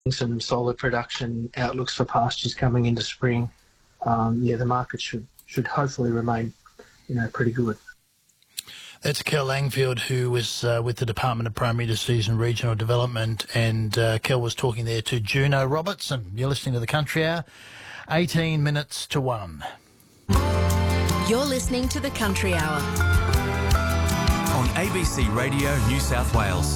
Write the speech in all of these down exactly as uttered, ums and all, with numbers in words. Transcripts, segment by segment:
some solid production outlooks for pastures coming into spring, um, yeah, the market should should hopefully remain, you know, pretty good. That's Kel Langfield, who was uh, with the Department of Primary Industries and Regional Development, and uh, Kel was talking there to Juno Robertson. You're listening to The Country Hour, eighteen minutes to one. You're listening to The Country Hour on A B C Radio New South Wales.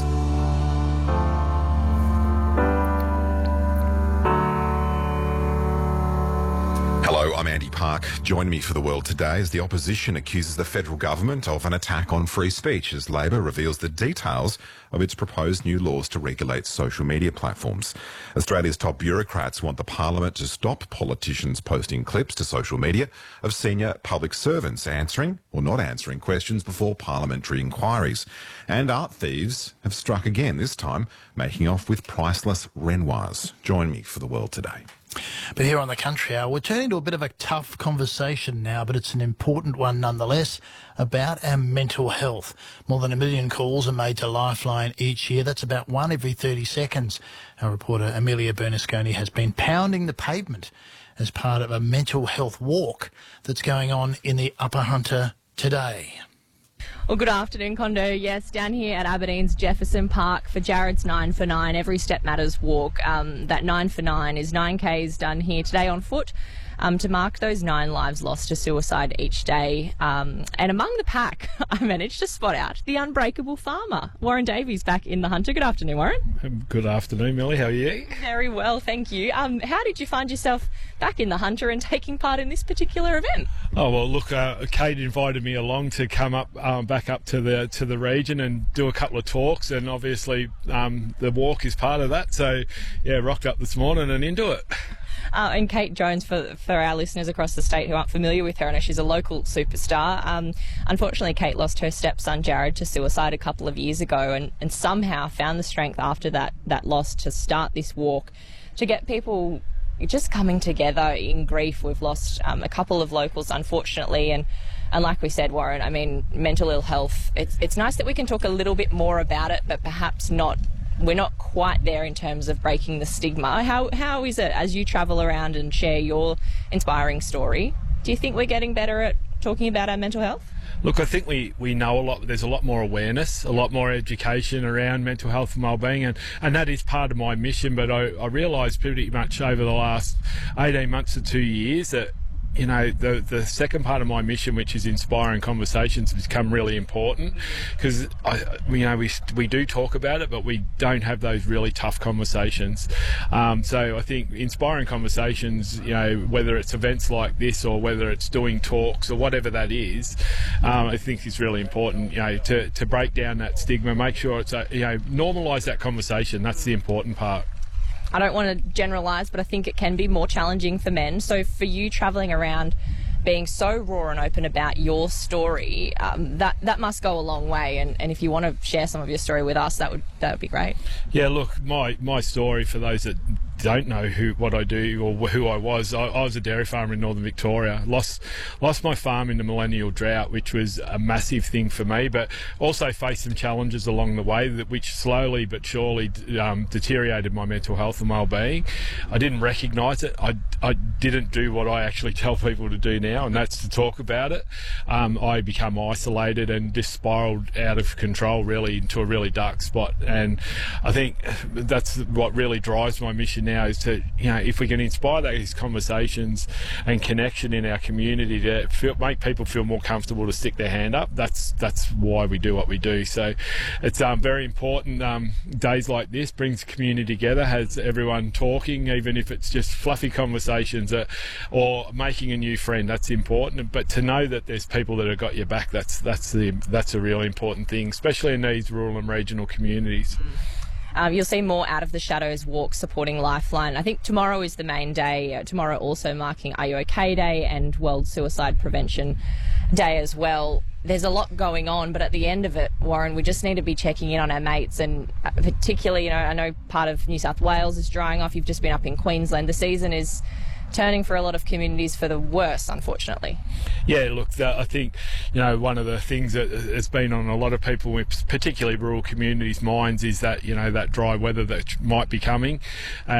Hello, I'm Andy Park. Join me for The World Today as the opposition accuses the federal government of an attack on free speech as Labor reveals the details of its proposed new laws to regulate social media platforms. Australia's top bureaucrats want the Parliament to stop politicians posting clips to social media of senior public servants answering or not answering questions before parliamentary inquiries. And art thieves have struck again, this time making off with priceless Renoirs. Join me for The World Today. But here on The Country Hour, we're turning to a bit of a tough conversation now, but it's an important one nonetheless, about our mental health. More than a million calls are made to Lifeline each year. That's about one every thirty seconds. Our reporter Amelia Bernasconi has been pounding the pavement as part of a mental health walk that's going on in the Upper Hunter today. Well, good afternoon, Condo. Yes, down here at Aberdeen's Jefferson Park for Jared's nine for nine Every Step Matters walk. Um, that nine for nine is nine Ks done here today on foot um, to mark those nine lives lost to suicide each day. Um, and among the pack, I managed to spot out the unbreakable farmer. Warren Davies back in the Hunter. Good afternoon, Warren. Good afternoon, Millie. How are you? Very well, thank you. Um, how did you find yourself back in the Hunter and taking part in this particular event? Oh, well, look, uh, Kate invited me along to come up, um, back up to the to the region and do a couple of talks, and obviously um, the walk is part of that. So, yeah, rocked up this morning and into it. Uh, and Kate Jones, for for our listeners across the state who aren't familiar with her, I know she's a local superstar. Um, unfortunately, Kate lost her stepson Jared to suicide a couple of years ago, and, and somehow found the strength after that, that loss to start this walk to get people just coming together in grief. We've lost um, a couple of locals, unfortunately, and and like we said, Warren, I mean, mental ill health, it's it's nice that we can talk a little bit more about it, but perhaps not, we're not quite there in terms of breaking the stigma. How How is it, as you travel around and share your inspiring story, do you think we're getting better at talking about our mental health? Look, I think we, we know a lot. There's a lot more awareness, a lot more education around mental health and wellbeing, and, and that is part of my mission. But I, I realised pretty much over the last eighteen months to two years that, you know, the the second part of my mission, which is inspiring conversations, has become really important, because you know we we do talk about it, but we don't have those really tough conversations. Um, so I think inspiring conversations, you know, whether it's events like this or whether it's doing talks or whatever that is, um, I think is really important. You know, to to break down that stigma, make sure it's a, you know, normalise that conversation. That's the important part. I don't want to generalise, but I think it can be more challenging for men. So for you travelling around being so raw and open about your story, um, that that must go a long way. And, and if you want to share some of your story with us, that would that would be great. Yeah, look, my, my story, for those that don't know who what I do or who I was, I, I was a dairy farmer in northern Victoria. Lost lost my farm in the millennial drought, which was a massive thing for me, but also faced some challenges along the way that which slowly but surely um, deteriorated my mental health and well-being. I didn't recognise it. I, I didn't do what I actually tell people to do now, and that's to talk about it. Um, I became isolated and just spiralled out of control, really, into a really dark spot. And I think that's what really drives my mission now, is to, you know, if we can inspire these conversations and connection in our community to feel, make people feel more comfortable to stick their hand up, that's that's why we do what we do. So it's um, very important. Um, days like this brings community together, has everyone talking, even if it's just fluffy conversations uh, or making a new friend. That's important. But to know that there's people that have got your back, that's that's the that's a really important thing, especially in these rural and regional communities. Um, you'll see more Out of the Shadows walk supporting Lifeline. I think tomorrow is the main day. Uh, tomorrow also marking Are You OK Day and World Suicide Prevention Day as well. There's a lot going on, but at the end of it, Warren, we just need to be checking in on our mates, and particularly, you know, I know part of New South Wales is drying off. You've just been up in Queensland. The season is turning for a lot of communities for the worse, unfortunately. Yeah, look, that, I think, you know, one of the things that has been on a lot of people, particularly rural communities' minds, is that, you know, that dry weather that might be coming.